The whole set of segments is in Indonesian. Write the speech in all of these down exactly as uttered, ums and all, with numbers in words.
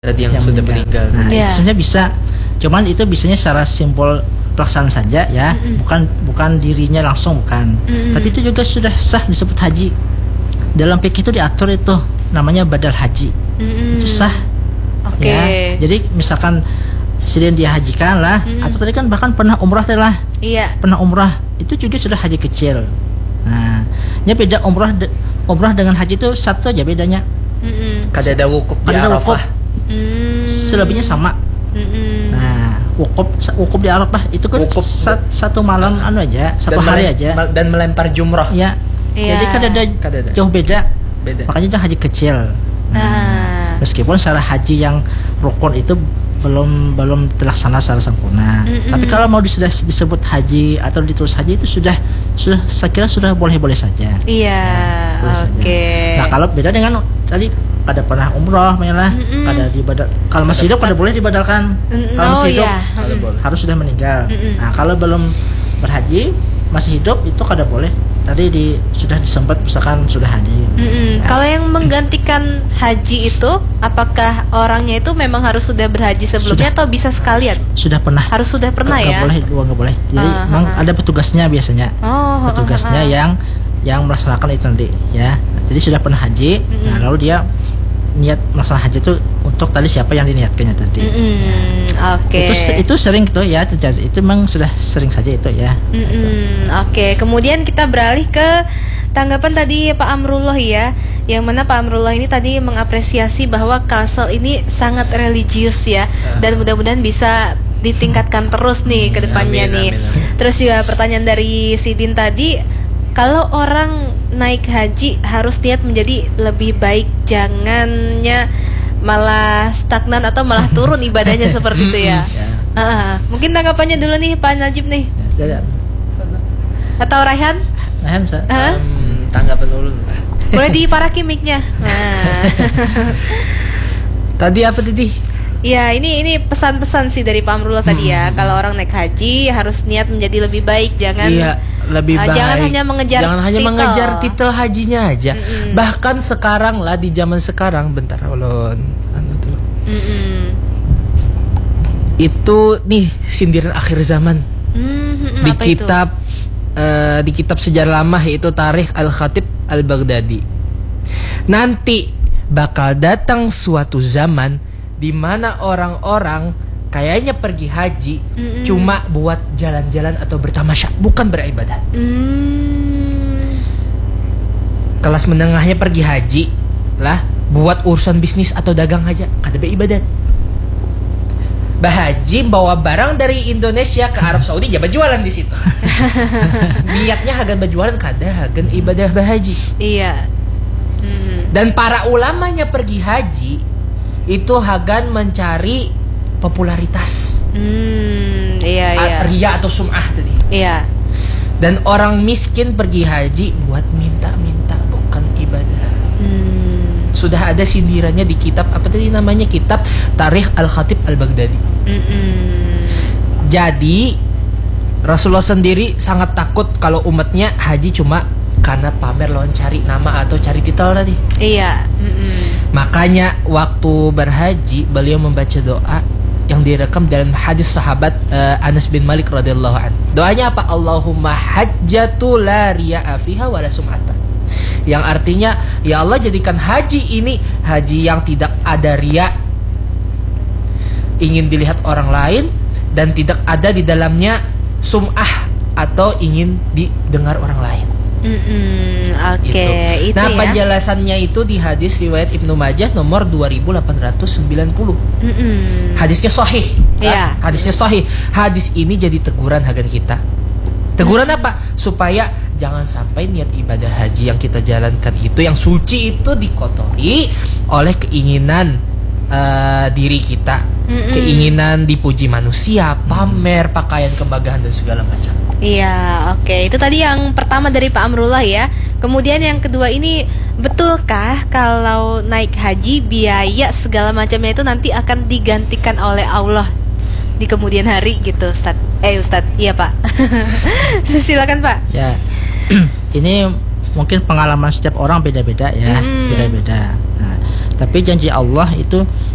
Tadi yang, yang sudah meninggal. Nah, yeah. itu sebenarnya bisa. Cuman itu bisanya secara simbol pelaksanaan saja ya, mm-mm. bukan bukan dirinya langsung bukan. Mm-mm. Tapi itu juga sudah sah disebut haji. Dalam fikih itu diatur itu namanya badal haji. Mm-mm. Itu sah. Oke. Okay. Ya. Jadi misalkan sedang dia hajikan lah, mm-mm. atau tadi kan bahkan pernah umrah teh lah. Iya. Pernah umrah, itu juga sudah haji kecil. Nah, ini beda umrah de, umrah dengan haji itu satu aja bedanya. Mm-mm. Kada ada wukuf di Arafah. Mm. Selebihnya sama. Mm-mm. Nah, wukuf wukuf di Arafah itu kan wukuf sat, satu malam uh, anu aja, satu hari melem, aja. Dan melempar jumrah. Ya. Yeah. Jadi kan ada, kada ada jauh beda. Beda. Makanya itu haji kecil. Nah, ah. meskipun secara haji yang rukun itu belum belum terlaksana secara sempurna. Mm-mm. Tapi kalau mau sudah disebut haji atau ditulis haji itu sudah sudah saya kira sudah boleh-boleh saja. Iya. Ya, Oke. Okay. Nah, kalau beda dengan tadi pada pernah umroh malah pada dibadal, kalau masih hidup pada boleh dibadalkan. Mm-mm. Kalau masih oh, hidup yeah. harus sudah meninggal. Mm-mm. Nah, kalau belum berhaji masih hidup itu kada boleh. Tadi di sudah disempat misalkan sudah haji. Nah. Kalau yang menggantikan haji itu, apakah orangnya itu memang harus sudah berhaji sebelumnya sudah, atau bisa sekalian? Sudah pernah. Harus sudah pernah gak, ya? Gak boleh, dua nggak boleh. Jadi uh, memang uh, ada petugasnya biasanya. Oh, petugasnya uh, uh, yang yang melaksanakan itu nanti ya. Jadi sudah pernah haji. Mm-hmm. Nah, lalu dia niat melaksanakan haji itu untuk tadi siapa yang diniatkannya tadi. Mm-hmm. Oke. Okay. Itu itu sering gitu ya terjadi. Itu memang sudah sering saja itu ya. Mm-hmm. Oke. Okay. Kemudian kita beralih ke tanggapan tadi Pak Amrullah ya, yang mana Pak Amrullah ini tadi mengapresiasi bahwa Kalsel ini sangat religius ya, dan mudah-mudahan bisa ditingkatkan terus nih ke depannya nih. Amin, amin. Terus juga pertanyaan dari Sidin tadi, kalau orang naik haji harus niat menjadi lebih baik, jangannya malah stagnan atau malah turun ibadahnya seperti itu ya. Uh, mungkin tanggapannya dulu nih Pak Najib nih. Ya, ya. Atau Raihan? Raihan bisa. Uh? Um, tanggapan dulu. Boleh diparaki mic-nya. Nah. Tadi apa tadi? Ya, ini ini pesan-pesan sih dari Pak Amrullah tadi ya. Hmm. Kalau orang naik haji harus niat menjadi lebih baik, jangan iya, lebih uh, baik. Jangan hanya mengejar jangan hanya titel. mengejar titel hajinya aja. Mm-mm. Bahkan sekarang lah di zaman sekarang, bentar ulun anu tuh. Itu nih sindiran akhir zaman. Mm-hmm. Di kitab uh, di kitab sejarah lama yaitu Tarikh Al-Khatib Al-Baghdadi. Nanti bakal datang suatu zaman di mana orang-orang kayaknya pergi haji mm-mm. cuma buat jalan-jalan atau bertamasya, bukan beribadah. Mm. Kelas menengahnya pergi haji lah buat urusan bisnis atau dagang aja, kada beribadat. Bahaji bawa barang dari Indonesia ke Arab Saudi, jangan berjualan di situ. Niatnya hagan berjualan, kada hagan ibadah bahaji. Iya. Mm. Dan para ulamanya pergi haji itu hagan mencari popularitas, hmm, iya, iya. ria atau sum'ah tadi. Iya. Dan orang miskin pergi haji buat minta-minta, bukan ibadah. Hmm. Sudah ada sindirannya di kitab apa tadi namanya, kitab Tarikh Al-Khatib Al-Baghdadi. Mm-mm. Jadi Rasulullah sendiri sangat takut kalau umatnya haji cuma karena pamer lawan cari nama atau cari titel tadi. Iya. Mm-mm. Makanya waktu berhaji beliau membaca doa yang direkam dalam hadis sahabat uh, Anas bin Malik radhiyallahu anhu. Doanya apa? Allahumma hajjatu la riya'a fiha wala sum'ata. Yang artinya, ya Allah jadikan haji ini haji yang tidak ada riya, ingin dilihat orang lain, dan tidak ada di dalamnya sum'ah atau ingin didengar orang lain. Mm-mm, Oke, okay. Gitu. Nah, ya? penjelasannya itu di hadis riwayat Ibnu Majah nomor dua ribu delapan ratus sembilan puluh. Mm-mm. Hadisnya sahih. Yeah. Hadisnya sahih. Hadis ini jadi teguran hagan kita. Teguran mm. apa? Supaya jangan sampai niat ibadah haji yang kita jalankan itu, yang suci itu, dikotori oleh keinginan uh, diri kita. Mm-mm. Keinginan dipuji manusia, pamer, pakaian kemegahan dan segala macam. Iya, oke. Okay. Itu tadi yang pertama dari Pak Amrullah ya. Kemudian yang kedua ini, betulkah kalau naik haji biaya segala macamnya itu nanti akan digantikan oleh Allah di kemudian hari gitu, Ustaz? Eh, Ustaz, iya Pak. Silakan Pak. Ya, ini mungkin pengalaman setiap orang beda-beda ya, mm. beda-beda. Nah, tapi janji Allah itu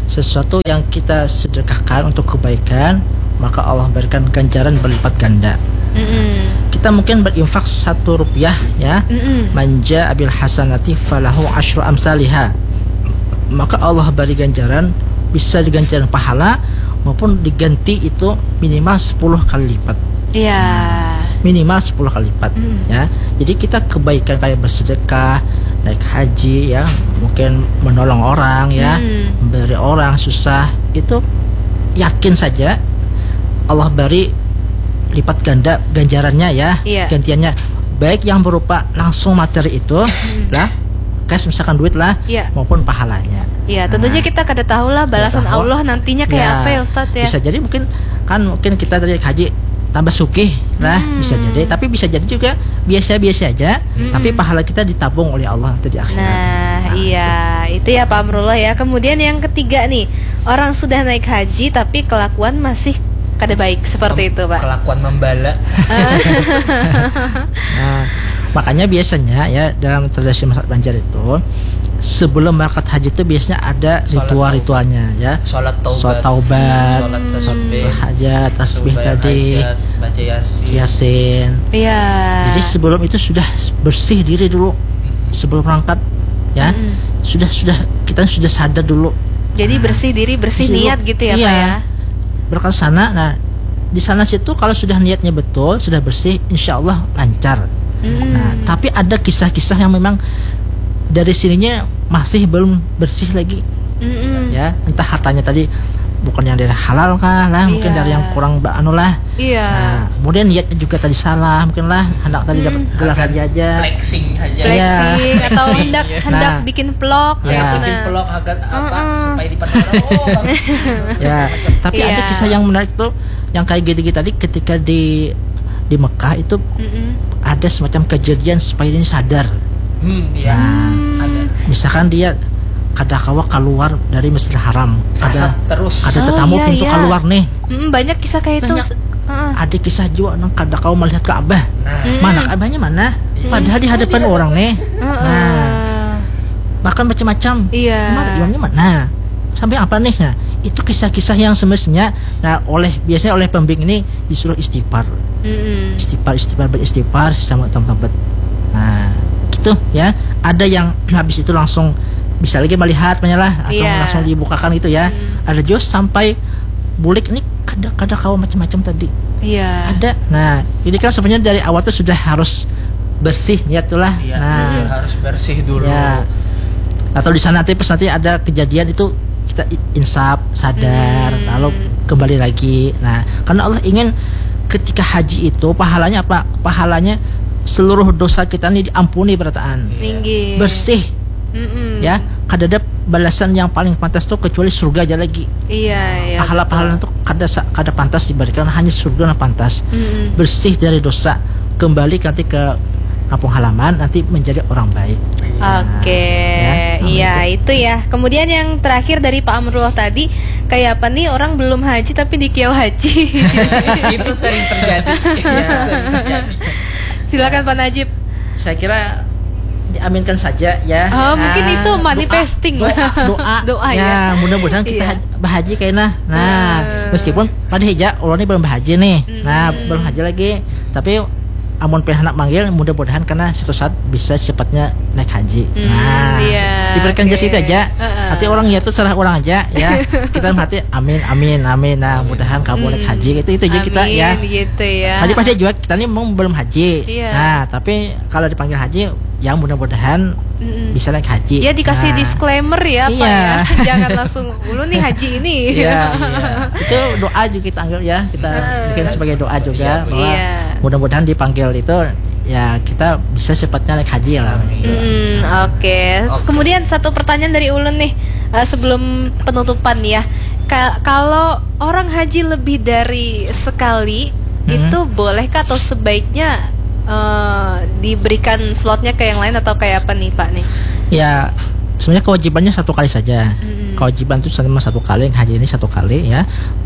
sesuatu yang kita sedekahkan untuk kebaikan, maka Allah berikan ganjaran berlipat ganda. Mm-mm. Kita mungkin berinfak satu rupiah ya, Mm-mm. manja abil hasanati falahu asyru amsalihah, maka Allah beri ganjaran, bisa diganjaran pahala maupun diganti itu minimal sepuluh kali lipat. Iya. Minimal sepuluh kali lipat. Mm. Ya. Jadi kita kebaikan kayak bersedekah, naik haji ya, mungkin menolong orang ya, Mm. memberi orang susah, itu yakin saja Allah beri lipat ganda ganjarannya ya, Iya. gantiannya, baik yang berupa langsung materi itu lah, cash misalkan duit lah, Iya. maupun pahalanya. Ya, tentunya kita kada tahu lah balasan tahu. Allah nantinya kayak apa ya Ustadz ya. Bisa jadi mungkin kan mungkin kita dari haji tambah sugih lah, Hmm. bisa jadi, tapi bisa jadi juga biasa-biasa aja, tapi pahala kita ditabung oleh Allah nanti di akhirat. Nah, iya, itu ya Pak Amrullah ya. Kemudian yang ketiga nih, orang sudah naik haji tapi kelakuan masih kada baik seperti itu, Pak. Kelakuan membala. Nah, makanya biasanya ya dalam tradisi masyarakat Banjar itu sebelum berangkat haji itu biasanya ada Sholat ritual-ritualnya ya. Sholat taubat. Sholat taubat, Sholat tasbih. sholat hajat, tasbih Bayar tadi, hajat, baca yasin. yasin. Iya. Jadi sebelum itu sudah bersih diri dulu sebelum berangkat ya. Mm. Sudah sudah kita sudah sadar dulu. Jadi bersih diri, bersih Bersih niat dulu. gitu ya, Iya. Pak ya. Berangkat sana, nah di sana situ kalau sudah niatnya betul, sudah bersih, insya Allah lancar. Mm. Nah, tapi ada kisah-kisah yang memang dari sininya masih belum bersih lagi, Mm-mm. ya. Entah hartanya tadi bukan yang dari halal kah lah, mungkin Iya. dari yang kurang ba- anu lah. Iya. Nah, kemudian niatnya juga tadi salah, mungkin lah hendak tadi dapat gelar Akan haji aja. flexing aja. Flexing Iya. atau Flexing, hendak ya. hendak Nah. bikin vlog Ya. gitu Bikin nah. pelok agak apa Mm-mm. supaya dipandang orang, oh bagus. Ya, tapi Iya. ada kisah yang menarik tuh, yang kayak gitu-gitu tadi ketika di di Mekah itu Mm-mm. ada semacam kejadian supaya ini sadar. Hmm, ya. Ada. Misalkan dia kadakawa keluar dari Masjidil Haram, Sasat ada terus. ada Oh, tetamu iya, pintu iya. keluar nih. Mm, banyak kisah kayak itu. Banyak. Heeh. Ada kisah juga nang kadakawa melihat Ka'bah. Nah, Mana Ka'bahnya mana? Padahal di hadapan orang nih. Heeh. Nah, bahkan macam-macam. Iya. Mana imamnya mana? Sampai apa nih? Nah, itu kisah-kisah yang semestinya nah oleh biasanya oleh pembimbing ini disuruh istighfar. Mm-mm. Istighfar, istighfar, beristighfar sama teman-teman. Nah, gitu ya. Ada yang habis itu langsung bisa lagi melihat menyalah langsung Iya. langsung dibukakan gitu ya. Ada juga sampai bulik ini kada-kada kau macam-macam tadi. Iya. Ada. Nah, ini kan sebenarnya dari awal tuh sudah harus bersih niat tuh lah. iya, Nah, iya, harus bersih dulu. ya. Atau di sana nanti pas nanti ada kejadian itu kita insaf, sadar, Hmm. lalu kembali lagi. Nah, karena Allah ingin ketika haji itu pahalanya apa? Pahalanya seluruh dosa kita ini diampuni berataan. Tinggi. Bersih Mm-mm. ya. Kadada balasan yang paling pantas tuh kecuali surga aja lagi. Iya, iya. Pahala-pahala itu kada sa- kada pantas diberikan, hanya surga yang pantas. Mm-mm. Bersih dari dosa, kembali nanti ke kampung halaman, nanti menjadi orang baik. Oke, Ya, iya itu ya. Kemudian yang terakhir dari Pak Amrullah tadi, kayak apa nih orang belum haji tapi di kiau haji. Itu sering terjadi. Itu sering terjadi. Silakan Pak Najib. Saya kira diaminkan saja ya. Oh, mungkin Nah, itu manifesting. doa doa, Doa, ya, ya. mudah-mudahan kita Iya. ha- bahaji kayaknya. Nah, Hmm. meskipun pada hijau Allah ini belum bahaji nih. Nah, belum haji lagi, tapi amun pengen anak manggil, mudah-mudahan karena suatu saat bisa cepatnya naik haji. Hmm, Nah, iya, diberikan oke. jas itu aja. Uh-uh. Nanti orang ya itu serah orang aja ya. Kita hati amin amin amin. Nah, mudahan kamu naik haji. Itu itu aja kita ya. Amin, gitu ya. Tadi pas dia juga kita ini memang belum haji. Iya. Nah, tapi kalau dipanggil haji, ya mudah-mudahan Mm-mm. bisa naik haji. Ya dikasih Nah, disclaimer ya Pak Iya. ya. Jangan langsung dulu nih haji ini. Iya, iya. Itu doa juga kita anggap ya, kita bikin sebagai doa juga bahwa Iya. mudah-mudahan dipanggil itu ya kita bisa cepatnya naik haji lah. Hmm, oke. Kemudian satu pertanyaan dari Ulun nih eh, sebelum penutupan ya. Ka- kalau orang haji lebih dari sekali itu bolehkah atau sebaiknya eh, diberikan slotnya ke yang lain atau kayak apa nih Pak nih? Ya sebenarnya kewajibannya satu kali saja. Kewajiban itu cuma satu kali, haji ini satu kali ya.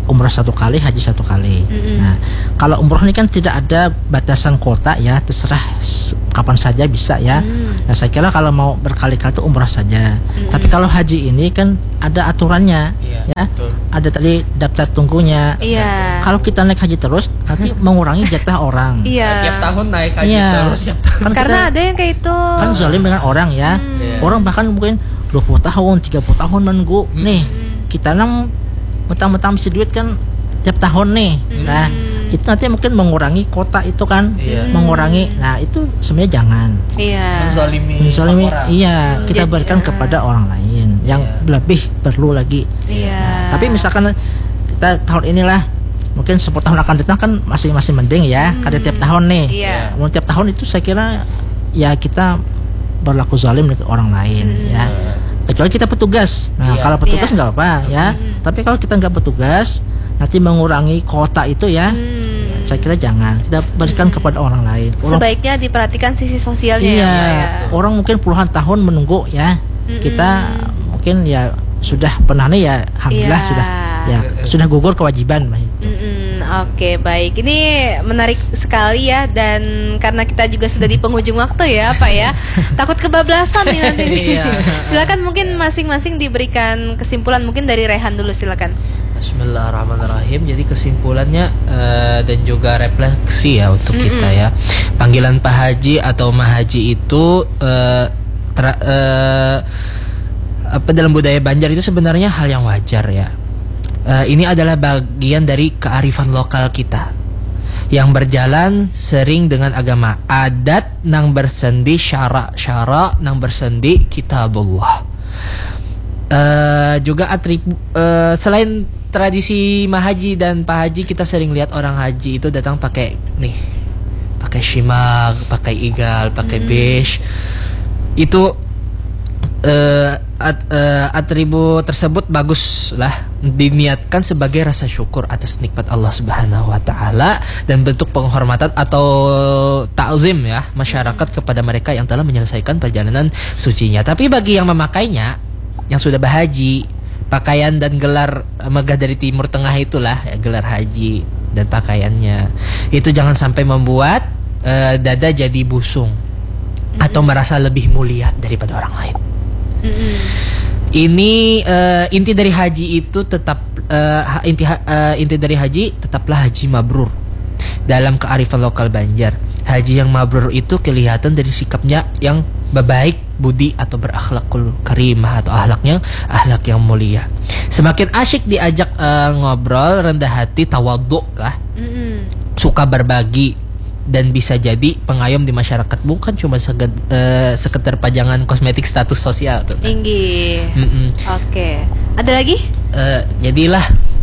umrah satu kali, haji satu kali. Mm-hmm. Nah, kalau umrah ini kan tidak ada batasan kuota ya, terserah kapan saja bisa ya. Mm. Nah, saya kira kalau mau berkali-kali itu umrah saja. Mm-hmm. Tapi kalau haji ini kan ada aturannya, yeah, ya. Betul. Ada tadi daftar tunggunya. Yeah. Kalau kita naik haji terus, nanti mengurangi jatah orang. Yeah. Tiap tahun naik haji yeah. terus. Tiap tahun. Kan karena kita, ada yang kayak itu. Kan zalim dengan orang ya. Mm. Yeah. Orang bahkan mungkin dua puluh tahun, tiga puluh tahun menunggu. Mm. Nih, kita nang mentang-mentang mesti duit kan tiap tahun nih. Mm. Nah, itu nanti mungkin mengurangi kota itu kan, yeah. mengurangi. Nah, itu sebenarnya jangan. Iya. Yeah. Menzalimi. Menzalimi. Iya, hmm, kita jadi, berikan uh, kepada orang lain yang yeah. lebih perlu lagi. Iya. Yeah. Nah, tapi misalkan kita tahun inilah, mungkin sepuluh tahun akan datang kan masih-masih mending ya, mm. ada tiap tahun nih. Iya. Yeah. Tiap tahun itu saya kira ya kita berlaku zalim ke orang lain mm. ya. Kecuali kita petugas. Nah, yeah. kalau petugas nggak yeah. apa ya. Mm. Tapi kalau kita nggak petugas, nanti mengurangi kuota itu ya. Hmm. Saya kira jangan. Kita berikan hmm. kepada orang lain. Orang, sebaiknya diperhatikan sisi sosialnya. Iya. Ya, orang mungkin puluhan tahun menunggu ya. Hmm. Kita mungkin ya sudah pernah nih ya. Alhamdulillah yeah. sudah ya sudah gugur kewajiban. Hmm, Oke okay, baik. Ini menarik sekali ya, dan karena kita juga sudah di penghujung waktu ya Pak ya. Takut kebablasan nih nanti. Silakan mungkin masing-masing diberikan kesimpulan, mungkin dari Raihan dulu silakan. Bismillahirrahmanirrahim. Jadi kesimpulannya uh, dan juga refleksi ya untuk mm-hmm. kita ya. Panggilan Pak Haji atau Mah Haji itu uh, tra- uh, apa dalam budaya Banjar itu sebenarnya hal yang wajar ya. Uh, ini adalah bagian dari kearifan lokal kita yang berjalan sering dengan agama adat nang bersendi syara-syara nang bersendi kitabullah. Uh, juga atribut uh, selain tradisi Mah Haji dan Pak Haji, kita sering lihat orang haji itu datang pakai nih, pakai shimag, pakai igal, pakai hmm. beige. Itu uh, at, uh, atribut tersebut bagus lah, diniatkan sebagai rasa syukur atas nikmat Allah Subhanahu wa taala dan bentuk penghormatan atau ta'zim ya masyarakat kepada mereka yang telah menyelesaikan perjalanan sucinya. Tapi bagi yang memakainya, yang sudah berhaji, pakaian dan gelar megah dari Timur Tengah itulah ya, gelar haji dan pakaiannya itu jangan sampai membuat uh, dada jadi busung mm-hmm. atau merasa lebih mulia daripada orang lain. Mm-hmm. Ini uh, inti dari haji itu tetap uh, inti uh, inti dari haji tetaplah haji mabrur dalam kearifan lokal Banjar. Haji yang mabrur itu kelihatan dari sikapnya yang baik, budi atau berakhlakul karimah atau ahlaknya ahlak yang mulia. Semakin asyik diajak uh, ngobrol, rendah hati, tawadhu lah, mm-hmm. suka berbagi dan bisa jadi pengayom di masyarakat, bukan cuma seged, uh, sekedar pajangan kosmetik status sosial tuh. Tinggi. Mm-mm. Oke. Ada lagi? Uh, jadilah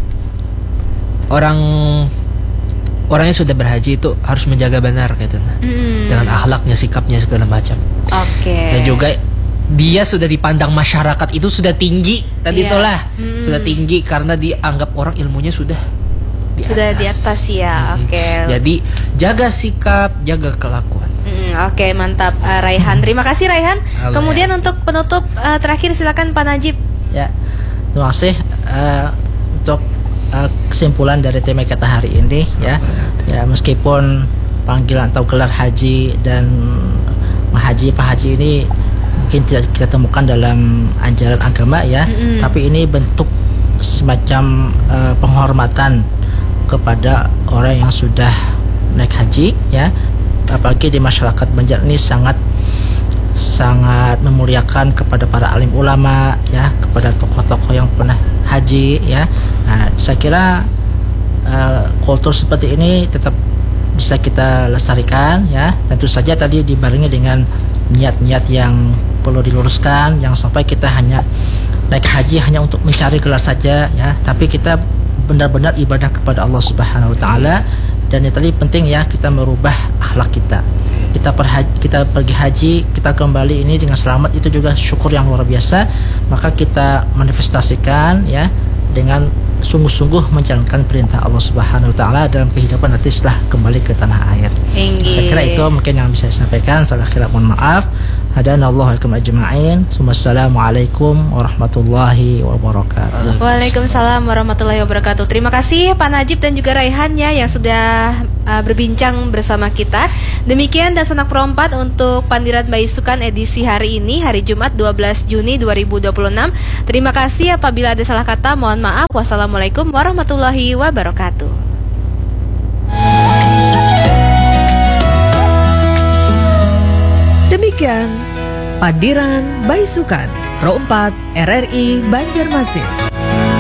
orang orang yang sudah berhaji itu harus menjaga benar gitu nah. Mm. Dengan akhlaknya, sikapnya segala macam. Oke. Okay. Dan juga dia sudah dipandang masyarakat itu sudah tinggi tadi yeah. itulah. Mm. Sudah tinggi karena dianggap orang ilmunya sudah di sudah atas. di atas ya. Mm. Oke. Okay. Jadi jaga sikap, jaga kelakuan. Mm, Oke, okay, mantap uh, Raihan. Terima kasih Raihan. Halo, kemudian ya. Untuk penutup uh, terakhir silakan Pak Najib. Ya. Terima kasih uh, untuk Uh, kesimpulan dari tema kita hari ini ya, ya meskipun panggilan atau gelar haji dan Mah Haji Pak Haji ini mungkin tidak kita temukan dalam ajaran agama ya, mm-hmm. tapi ini bentuk semacam uh, penghormatan kepada orang yang sudah naik haji ya, apalagi di masyarakat Banjar ini sangat sangat memuliakan kepada para alim ulama ya, kepada tokoh-tokoh yang pernah haji ya. Nah, saya kira uh, kultur seperti ini tetap bisa kita lestarikan ya. Tentu saja tadi dibarengi dengan niat-niat yang perlu diluruskan, yang sampai kita hanya naik haji hanya untuk mencari gelar saja ya, tapi kita benar-benar ibadah kepada Allah Subhanahu wa taala. Dan yang tadi penting ya, kita merubah akhlak kita. Kita perhaji, kita pergi haji, kita kembali ini dengan selamat, itu juga syukur yang luar biasa. Maka kita manifestasikan ya dengan sungguh-sungguh menjalankan perintah Allah Subhanahu wa taala dalam kehidupan nanti setelah kembali ke tanah air. Engge. Saya kira itu mungkin yang bisa saya sampaikan. Saya kira mohon maaf. Hadanallahu alaikum ajma'in. Wassalamualaikum warahmatullahi wabarakatuh. Waalaikumsalam warahmatullahi wabarakatuh. Terima kasih Pak Najib dan juga Raihannya yang sudah uh, berbincang bersama kita. Demikian dan Sanak Pro empat untuk Pandiran Baisukan edisi hari ini, hari Jumat dua belas Juni dua ribu dua puluh enam. Terima kasih, apabila ada salah kata mohon maaf. Wassalamualaikum warahmatullahi wabarakatuh. Demikian Pandiran Baisukan Pro empat R R I Banjarmasin.